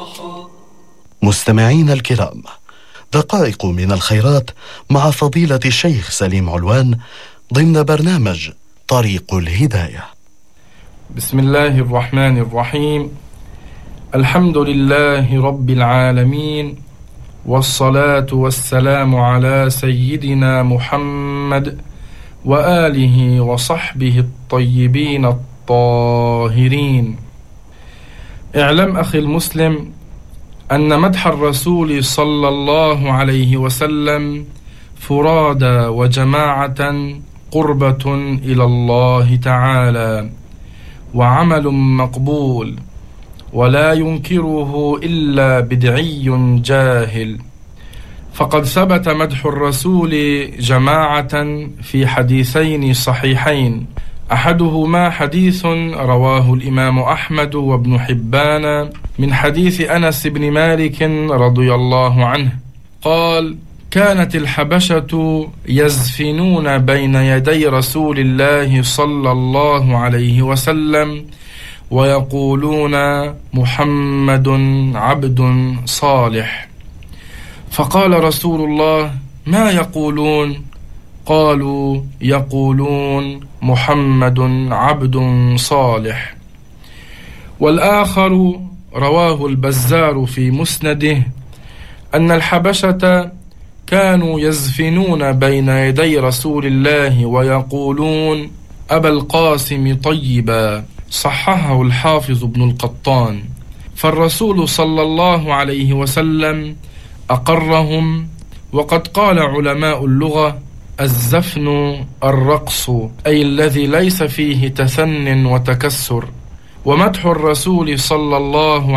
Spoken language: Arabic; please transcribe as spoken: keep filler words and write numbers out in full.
مستمعين الكرام، دقائق من الخيرات مع فضيلة الشيخ سليم علوان ضمن برنامج طريق الهداية. بسم الله الرحمن الرحيم. الحمد لله رب العالمين، والصلاة والسلام على سيدنا محمد وآله وصحبه الطيبين الطاهرين. اعلم أخي المسلم أن مدح الرسول صلى الله عليه وسلم فرادى وجماعة قربة إلى الله تعالى وعمل مقبول، ولا ينكره إلا بدعي جاهل. فقد ثبت مدح الرسول جماعة في حديثين صحيحين، أحدهما حديث رواه الإمام أحمد وابن حبان من حديث أنس بن مالك رضي الله عنه قال: كانت الحبشة يزفنون بين يدي رسول الله صلى الله عليه وسلم ويقولون محمد عبد صالح. فقال رسول الله: ما يقولون؟ قالوا: يقولون محمد عبد صالح. والآخر رواه البزار في مسنده أن الحبشة كانوا يزفنون بين يدي رسول الله ويقولون أبا القاسم طيبا، صححه الحافظ ابن القطان. فالرسول صلى الله عليه وسلم أقرهم. وقد قال علماء اللغة: الزفن الرقص، أي الذي ليس فيه تثن وتكسر. ومدح الرسول صلى الله